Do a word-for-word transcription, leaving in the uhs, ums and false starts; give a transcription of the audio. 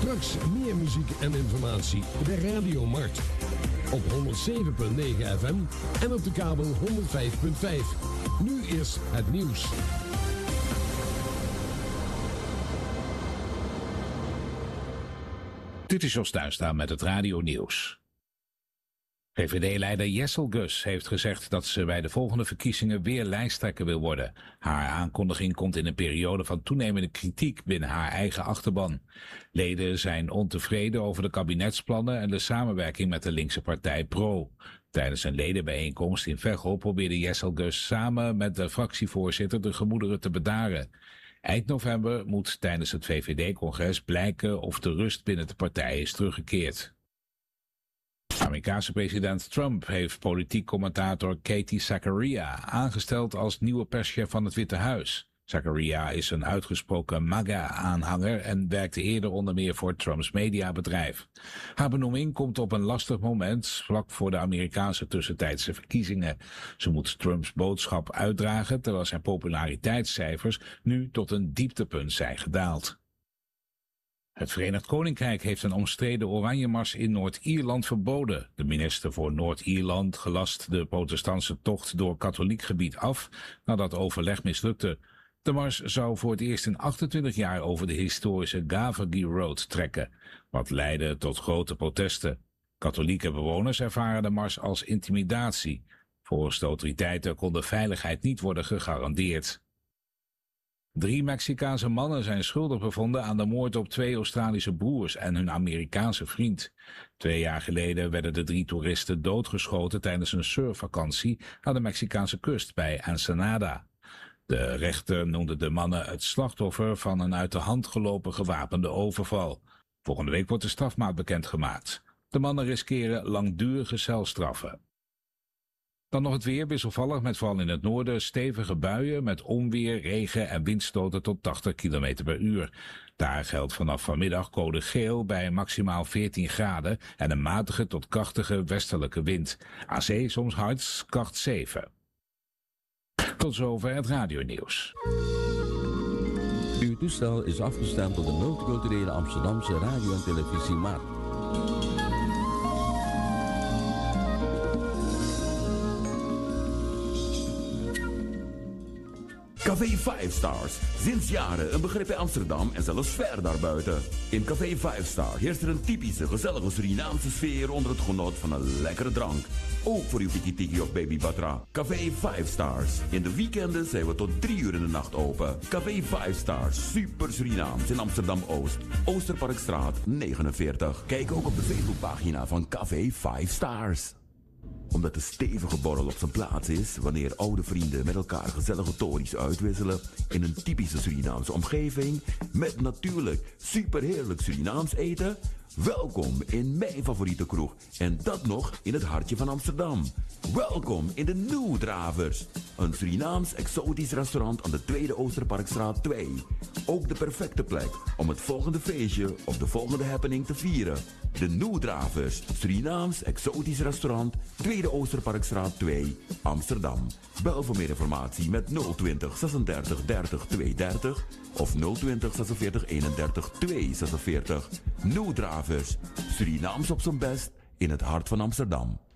Straks meer muziek en informatie bij Radio Mart. Op honderdzeven komma negen F M en op de kabel honderdvijf komma vijf. Nu is het nieuws. Dit is Jos Duinstaan met het Radio Nieuws. V V D-leider Jessel Gus heeft gezegd dat ze bij de volgende verkiezingen weer lijsttrekker wil worden. Haar aankondiging komt in een periode van toenemende kritiek binnen haar eigen achterban. Leden zijn ontevreden over de kabinetsplannen en de samenwerking met de linkse partij Pro. Tijdens een ledenbijeenkomst in Veghel probeerde Jessel Gus samen met de fractievoorzitter de gemoederen te bedaren. Eind november moet tijdens het V V D-congres blijken of de rust binnen de partij is teruggekeerd. Amerikaanse president Trump heeft politiek commentator Katie Zachariah aangesteld als nieuwe perschef van het Witte Huis. Zachariah is een uitgesproken MAGA-aanhanger en werkte eerder onder meer voor Trumps mediabedrijf. Haar benoeming komt op een lastig moment, vlak voor de Amerikaanse tussentijdse verkiezingen. Ze moet Trumps boodschap uitdragen, terwijl zijn populariteitscijfers nu tot een dieptepunt zijn gedaald. Het Verenigd Koninkrijk heeft een omstreden Oranjemars in Noord-Ierland verboden. De minister voor Noord-Ierland gelast de protestantse tocht door katholiek gebied af nadat overleg mislukte. De mars zou voor het eerst in achtentwintig jaar over de historische Gavagee Road trekken, wat leidde tot grote protesten. Katholieke bewoners ervaren de mars als intimidatie. Volgens de autoriteiten kon de veiligheid niet worden gegarandeerd. Drie Mexicaanse mannen zijn schuldig bevonden aan de moord op twee Australische broers en hun Amerikaanse vriend. Twee jaar geleden werden de drie toeristen doodgeschoten tijdens een surfvakantie aan de Mexicaanse kust bij Ensenada. De rechter noemde de mannen het slachtoffer van een uit de hand gelopen gewapende overval. Volgende week wordt de strafmaat bekendgemaakt. De mannen riskeren langdurige celstraffen. Dan nog het weer, wisselvallig met vooral in het noorden stevige buien met onweer, regen en windstoten tot tachtig kilometer per uur. Daar geldt vanaf vanmiddag code geel bij maximaal veertien graden en een matige tot krachtige westelijke wind. Aan zee soms hard, kracht zeven. Tot zover het radionieuws. Uw toestel is afgestemd op de multiculturele Amsterdamse radio- en televisiemarkt. Café Five Stars. Sinds jaren een begrip in Amsterdam en zelfs ver daarbuiten. In Café Five Star heerst er een typische, gezellige Surinaamse sfeer onder het genot van een lekkere drank. Ook voor uw tiki-tiki of baby batra. Café Five Stars. In de weekenden zijn we tot drie uur in de nacht open. Café Five Stars. Super Surinaams in Amsterdam-Oost. Oosterparkstraat negenenveertig. Kijk ook op de Facebookpagina van Café Five Stars. Omdat de stevige borrel op zijn plaats is wanneer oude vrienden met elkaar gezellige tories uitwisselen in een typische Surinaamse omgeving met natuurlijk superheerlijk Surinaams eten. Welkom in mijn favoriete kroeg en dat nog in het hartje van Amsterdam. Welkom in de Nieuw Dravers, een Surinaams exotisch restaurant aan de Tweede Oosterparkstraat twee. Ook de perfecte plek om het volgende feestje of de volgende happening te vieren. De Nieuw Dravers, Surinaams exotisch restaurant, Tweede Oosterparkstraat twee, Amsterdam. Bel voor meer informatie met nul twintig zesendertig dertig tweehonderddertig of nul twintig zesenveertig eenendertig tweehonderdzesenveertig. Nieuw Dravers, Surinaams op zijn best in het hart van Amsterdam.